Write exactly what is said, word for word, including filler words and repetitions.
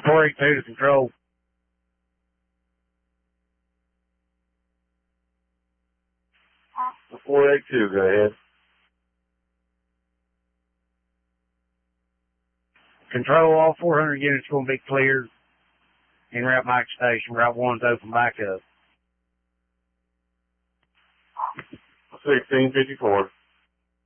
four eighty-two to control. four eighty-two, go ahead. Control, all four hundred units going to be cleared in Route Mike Station. Route one's open back up. sixteen fifty-four.